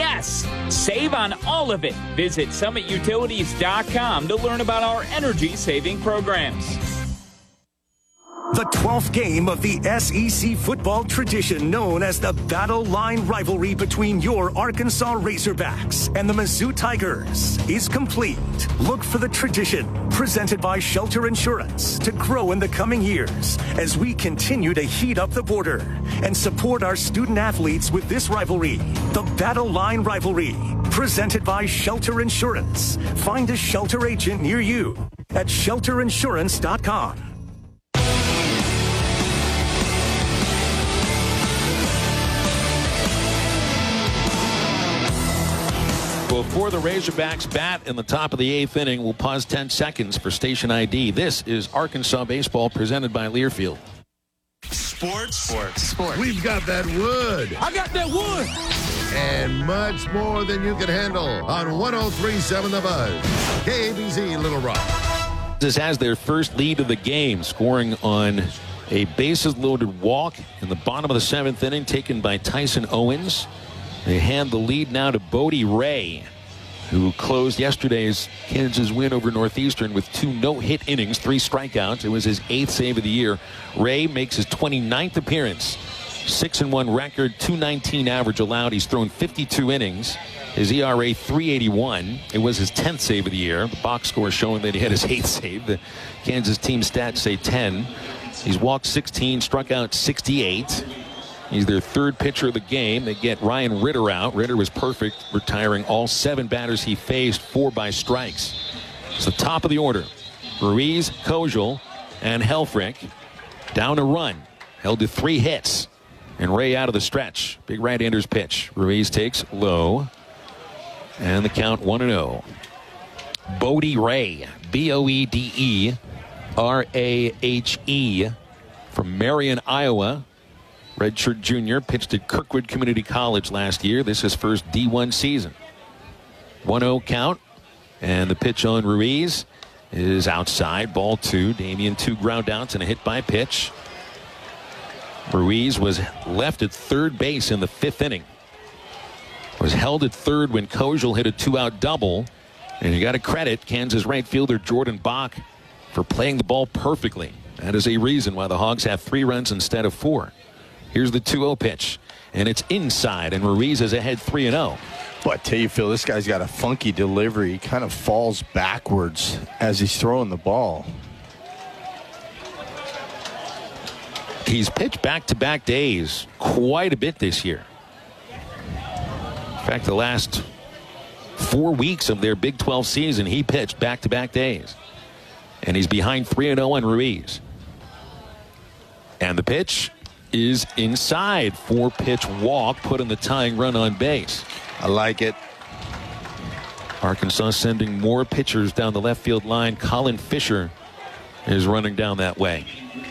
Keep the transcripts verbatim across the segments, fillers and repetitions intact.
Yes! Save on all of it. Visit summit utilities dot com to learn about our energy-saving programs. The twelfth game of the S E C football tradition known as the Battle Line rivalry between your Arkansas Razorbacks and the Mizzou Tigers is complete. Look for the tradition, presented by Shelter Insurance, to grow in the coming years as we continue to heat up the border and support our student athletes with this rivalry, the Battle Line rivalry, presented by Shelter Insurance. Find a Shelter agent near you at shelter insurance dot com. Before the Razorbacks bat in the top of the eighth inning, we'll pause ten seconds for station I D. This is Arkansas Baseball presented by Learfield. Sports. Sports. Sports. We've got that wood. I got that wood. And much more than you can handle on one oh three point seven The Buzz. K A B Z Little Rock. This has their first lead of the game, scoring on a bases-loaded walk in the bottom of the seventh inning, taken by Tyson Owens. They hand the lead now to Bodie Ray, who closed yesterday's Kansas win over Northeastern with two no-hit innings, three strikeouts. It was his eighth save of the year. Ray makes his twenty-ninth appearance. six and one record, two nineteen average allowed. He's thrown fifty-two innings. His E R A three eighty-one. It was his tenth save of the year. The box score showing that he had his eighth save. The Kansas team stats say ten. He's walked sixteen, struck out sixty-eight. He's their third pitcher of the game. They get Ryan Ritter out. Ritter was perfect, retiring all seven batters he faced, four by strikes. It's the top of the order. Ruiz, Kojal, and Helfrich down a run. Held to three hits. And Ray out of the stretch. Big right-hander's pitch. Ruiz takes low. And the count one and oh. Bodie Ray, B O E D E R A H E, from Marion, Iowa. Redshirt junior, pitched at Kirkwood Community College last year. This is his first D one season. one oh count. And the pitch on Ruiz is outside. Ball two. Damian, two ground outs and a hit by pitch. Ruiz was left at third base in the fifth inning. Was held at third when Kojal hit a two-out double. And you got to credit Kansas right fielder Jordan Bach for playing the ball perfectly. That is a reason why the Hogs have three runs instead of four. Here's the two oh pitch, and it's inside, and Ruiz is ahead three and oh. But I tell you, Phil, this guy's got a funky delivery. He kind of falls backwards as he's throwing the ball. He's pitched back-to-back days quite a bit this year. In fact, the last four weeks of their Big twelve season, he pitched back-to-back days. And he's behind three and oh on Ruiz. And the pitch is inside. Four-pitch walk, put in the tying run on base. I like it. Arkansas sending more pitchers down the left field line. Colin Fisher is running down that way.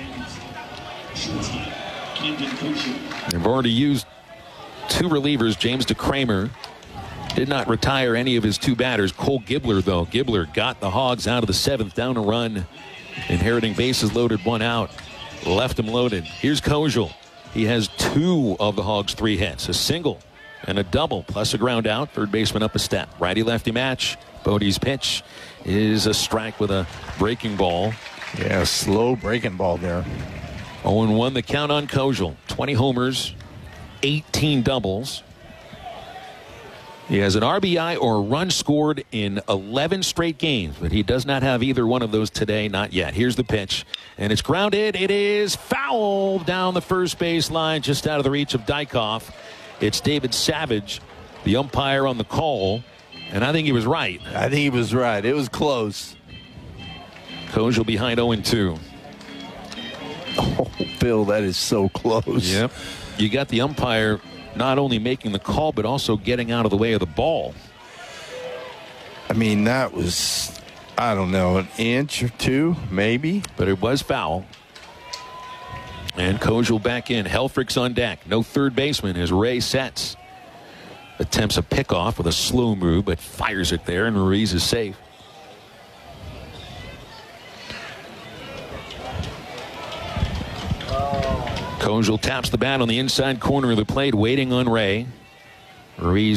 They've already used two relievers. James DeCramer did not retire any of his two batters. Cole Gibbler, though. Gibbler got the Hogs out of the seventh, down a run, inheriting bases loaded, one out. Left him loaded. Here's Kojal. He has two of the Hogs' three hits. A single and a double, plus a ground out. Third baseman up a step. Righty-lefty match. Bodie's pitch is a strike with a breaking ball. Yeah, slow breaking ball there. oh and one the count on Kojal. twenty homers, eighteen doubles. He has an R B I or a run scored in eleven straight games, but he does not have either one of those today, not yet. Here's the pitch, and it's grounded. It is foul down the first base line, just out of the reach of Dykoff. It's David Savage, the umpire on the call, and I think he was right. I think he was right. It was close. Kojal behind oh and two. Oh, Bill, that is so close. Yep. You got the umpire not only making the call, but also getting out of the way of the ball. I mean, that was, I don't know, an inch or two, maybe. But it was foul. And Kojal back in. Helfrich's on deck. No third baseman as Ray sets. Attempts a pickoff with a slow move, but fires it there, and Ruiz is safe. Kojal taps the bat on the inside corner of the plate, waiting on Ray. Ruiz